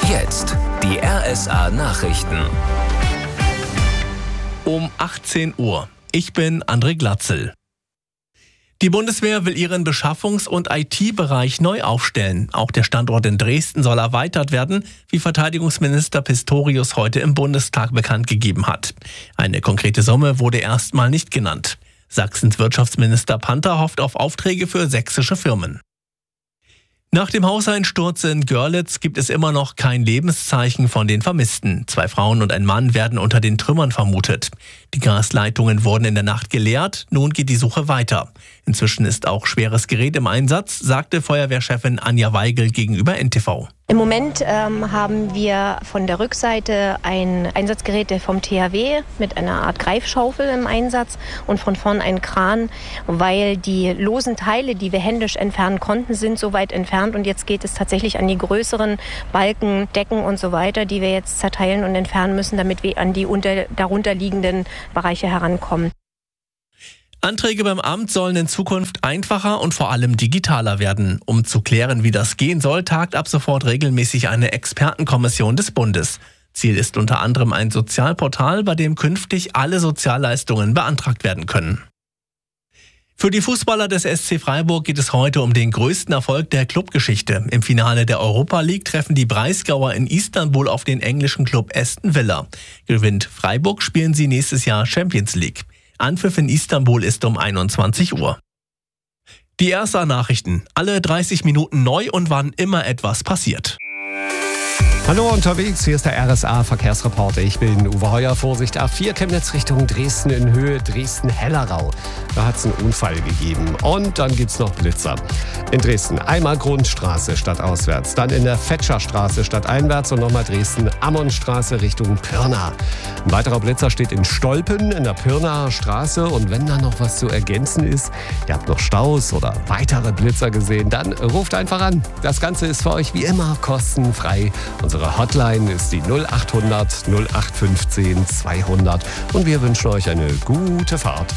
Jetzt die RSA Nachrichten. Um 18 Uhr. Ich bin André Glatzel. Die Bundeswehr will ihren Beschaffungs- und IT-Bereich neu aufstellen. Auch der Standort in Dresden soll erweitert werden, wie Verteidigungsminister Pistorius heute im Bundestag bekannt gegeben hat. Eine konkrete Summe wurde erstmal nicht genannt. Sachsens Wirtschaftsminister Panther hofft auf Aufträge für sächsische Firmen. Nach dem Hauseinsturz in Görlitz gibt es immer noch kein Lebenszeichen von den Vermissten. 2 Frauen und ein Mann werden unter den Trümmern vermutet. Die Gasleitungen wurden in der Nacht geleert, nun geht die Suche weiter. Inzwischen ist auch schweres Gerät im Einsatz, sagte Feuerwehrchefin Anja Weigel gegenüber NTV. Im Moment haben wir von der Rückseite ein Einsatzgerät vom THW mit einer Art Greifschaufel im Einsatz und von vorn ein Kran, weil die losen Teile, die wir händisch entfernen konnten, sind so weit entfernt und jetzt geht es tatsächlich an die größeren Balken, Decken und so weiter, die wir jetzt zerteilen und entfernen müssen, damit wir an die darunter liegenden Bereiche herankommen. Anträge beim Amt sollen in Zukunft einfacher und vor allem digitaler werden. Um zu klären, wie das gehen soll, tagt ab sofort regelmäßig eine Expertenkommission des Bundes. Ziel ist unter anderem ein Sozialportal, bei dem künftig alle Sozialleistungen beantragt werden können. Für die Fußballer des SC Freiburg geht es heute um den größten Erfolg der Clubgeschichte. Im Finale der Europa League treffen die Breisgauer in Istanbul auf den englischen Club Aston Villa. Gewinnt Freiburg, spielen sie nächstes Jahr Champions League. Anpfiff in Istanbul ist um 21 Uhr. Die RSA Nachrichten. Alle 30 Minuten neu und wann immer etwas passiert. Hallo unterwegs, hier ist der RSA Verkehrsreporter. Ich bin Uwe Heuer. Vorsicht, A4 Chemnitz Richtung Dresden in Höhe Dresden-Hellerau. Da hat es einen Unfall gegeben. Und dann gibt's noch Blitzer. In Dresden einmal Grundstraße stadtauswärts, dann in der Fetscherstraße stadteinwärts und nochmal Dresden-Ammonstraße Richtung Pirna. Ein weiterer Blitzer steht in Stolpen in der Pirnaer Straße. Und wenn da noch was zu ergänzen ist, ihr habt noch Staus oder weitere Blitzer gesehen, dann ruft einfach an. Das Ganze ist für euch wie immer kostenfrei. Unsere Hotline ist die 0800 0815 200 und wir wünschen euch eine gute Fahrt.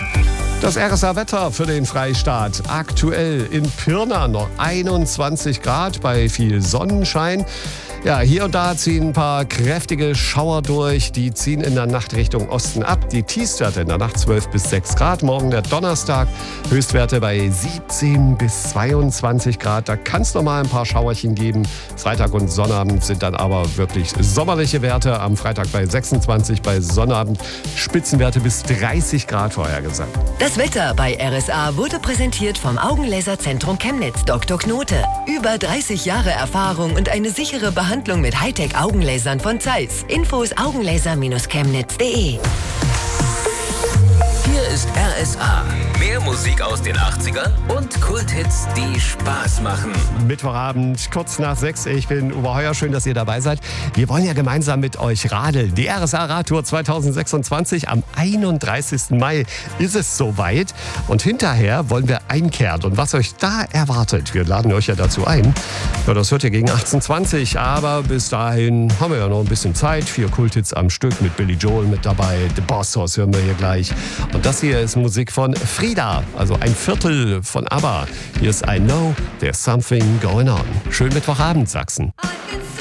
Das RSA-Wetter für den Freistaat. Aktuell in Pirna noch 21 Grad bei viel Sonnenschein. Ja, hier und da ziehen ein paar kräftige Schauer durch. Die ziehen in der Nacht Richtung Osten ab. Die Tiefstwerte in der Nacht 12 bis 6 Grad. Morgen der Donnerstag. Höchstwerte bei 17 bis 22 Grad. Da kann es noch mal ein paar Schauerchen geben. Freitag und Sonnabend sind dann aber wirklich sommerliche Werte. Am Freitag bei 26, bei Sonnabend Spitzenwerte bis 30 Grad vorhergesagt. Das Wetter bei RSA wurde präsentiert vom Augenlaserzentrum Chemnitz Dr. Knote. Über 30 Jahre Erfahrung und eine sichere Behandlung mit Hightech-Augenlasern von Zeiss. Infos augenlaser-chemnitz.de. Hier ist RSA. Mehr Musik aus den 80ern und Kulthits, die Spaß machen. Mittwochabend, kurz nach 6. Ich bin Uwe Heuer. Schön, dass ihr dabei seid. Wir wollen ja gemeinsam mit euch radeln. Die RSA-Radtour 2026 am 31. Mai ist es soweit. Und hinterher wollen wir einkehren. Und was euch da erwartet, wir laden euch ja dazu ein. Ja, das hört ihr gegen 18:20 Uhr. Aber bis dahin haben wir ja noch ein bisschen Zeit. 4 Kulthits am Stück mit Billy Joel mit dabei. The Boss Hoss hören wir hier gleich. Und das hier ist Musik von Frida, also ein Viertel von ABBA. Hier ist I Know There's Something Going On. Schönen Mittwochabend, Sachsen.